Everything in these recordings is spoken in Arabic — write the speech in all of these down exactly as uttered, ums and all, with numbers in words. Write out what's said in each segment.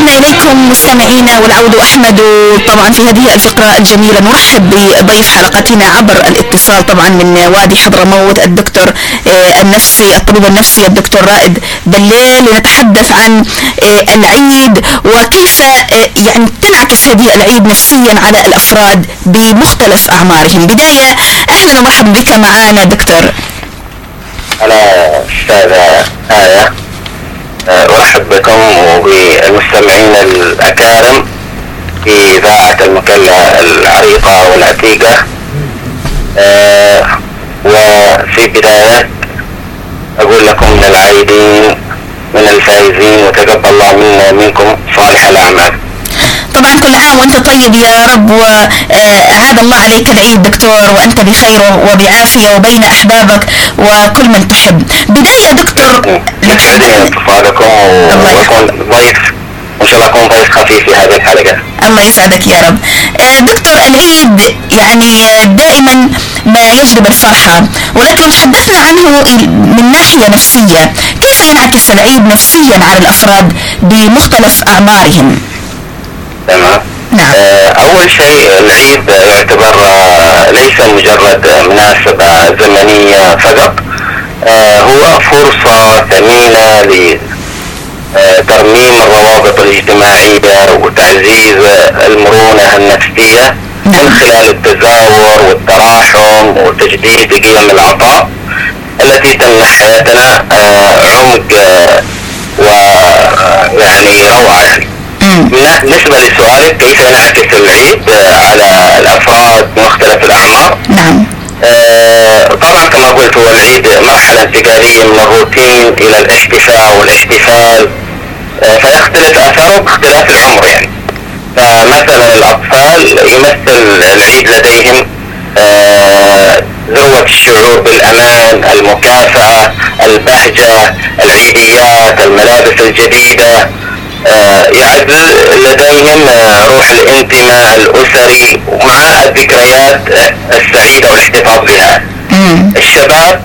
عدنا إليكم مستمعينا، والعود أحمد. طبعا في هذه الفقرة الجميلة نرحب بضيف حلقتنا عبر الاتصال طبعا من وادي حضرموت، الدكتور النفسي الطبيب النفسي الدكتور رائد بليل، لنتحدث عن العيد وكيف يعني تنعكس هذه العيد نفسيا على الأفراد بمختلف أعمارهم. بداية أهلا ومرحبا بك معنا دكتور. أنا أستاذة آية، أرحب بكم وبالمستمعين الأكارم في إذاعة المكلا العريقة والعتيقة. وفي بداية أقول لكم من العايدين من الفائزين، وتقبل الله منا ومنكم صالح الأعمال. طبعا كل عام وانت طيب يا رب، وعاد الله عليك العيد دكتور وانت بخير وبعافية وبين احبابك وكل من تحب. بداية دكتور يسعدني اتصالكم ويكون ضيف ان شاء الله اكون ضيف خفيف في هذه الحلقة. الله يسعدك يا رب. دكتور العيد يعني دائما ما يجلب الفرحة، ولكن حدثنا عنه من ناحية نفسية، كيف ينعكس العيد نفسيا على الافراد بمختلف اعمارهم؟ تمام. نعم. أول شيء العيد يعتبر ليس مجرد مناسبة زمنية فقط، هو فرصة ثمينة لترميم الروابط الاجتماعية وتعزيز المرونة النفسية من خلال التزاور والتراحم وتجديد قيم العطاء التي تمنح حياتنا عمق ويعني روعة. بالنسبة لسؤالك كيف ينعكس العيد على الأفراد بمختلف الأعمار؟ نعم. آه طبعا كما قلت هو العيد مرحلة انتقالية من الروتين إلى الاحتفاء والاحتفال، آه فيختلف أثره باختلاف العمر. يعني فمثلا الأطفال يمثل العيد لديهم آه ذروة الشعور بالأمان، المكافأة، البهجة، العيديات، الملابس الجديدة. آه يعد لديهم آه روح الانتماء الأسري ومع الذكريات السعيدة والاحتفاظ بها. الشباب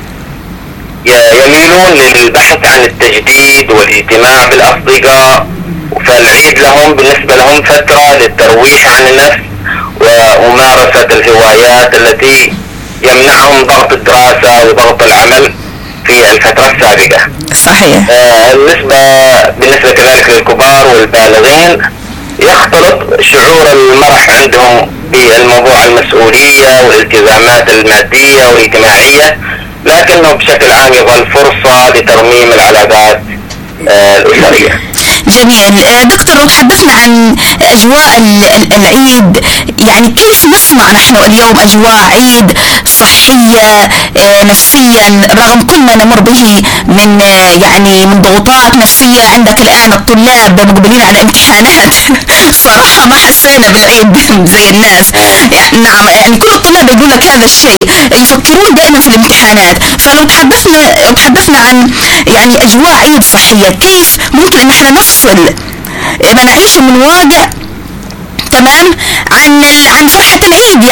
يميلون للبحث عن التجديد والاجتماع بالأصدقاء، فالعيد لهم بالنسبة لهم فترة للترويح عن النفس وممارسة الهوايات التي يمنعهم ضغط الدراسة وضغط العمل في الفترة السابقة. صحيح. آه بالنسبة بالنسبة كذلك للكبار والبالغين يختلط شعور المرح عندهم بالموضوع المسؤولية والالتزامات المادية والاجتماعية، لكنه بشكل عام يظل فرصة لترميم العلاقات آه الأسرية. جميل. دكتور لو تحدثنا عن أجواء العيد، يعني كيف نصنع نحن اليوم أجواء عيد صحية نفسيا رغم كل ما نمر به من يعني من ضغوطات نفسية؟ عندك الآن الطلاب مقبلين على امتحانات صراحة ما حسينا بالعيد زي الناس. يعني نعم، يعني كل الطلاب يقول لك هذا الشيء، يفكرون دائما في الامتحانات. فلو تحدثنا لو تحدثنا عن يعني أجواء عيد صحية، كيف ممكن ان احنا نفصل ما نعيشه من واقع تمام عن عن فرحة العيد؟